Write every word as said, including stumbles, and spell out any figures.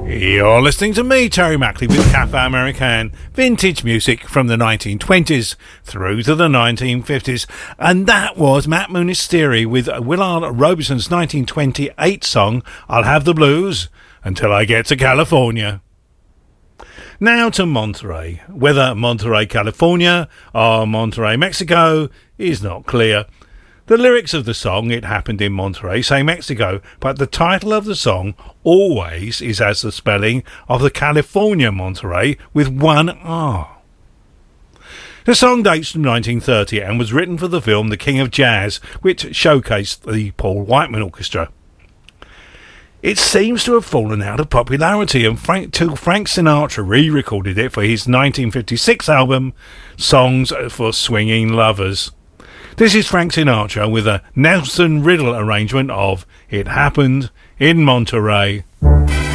You're listening to me, Terry Mackley, with Cafe American, vintage music from the nineteen twenties through to the nineteen fifties. And that was Matt Mooney's with Willard Robeson's nineteen twenty-eight song, I'll Have the Blues Until I Get to California. Now to Monterey. Whether Monterey, California or Monterey, Mexico is not clear. The lyrics of the song, It Happened in Monterey, say Mexico, but the title of the song always is as the spelling of the California Monterey with one R. The song dates from nineteen thirty and was written for the film The King of Jazz, which showcased the Paul Whiteman Orchestra. It seems to have fallen out of popularity until Frank Sinatra re-recorded it for his nineteen fifty-six album, Songs for Swinging Lovers. This is Frank Sinatra with a Nelson Riddle arrangement of It Happened in Monterey.